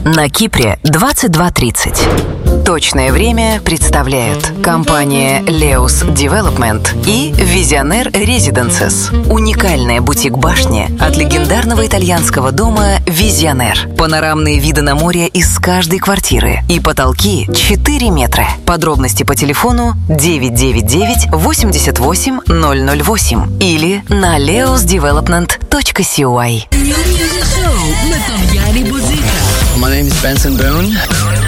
на Кипре 22:30. Точное время представляют компания Leus Development и Visionaire Residences. Уникальная бутик-башня от легендарного итальянского дома Visionaire. Панорамные виды на море из каждой квартиры и потолки 4 метра. Подробности по телефону 999 88 008 или на leusdevelopment.cy. My name is Benson Boone.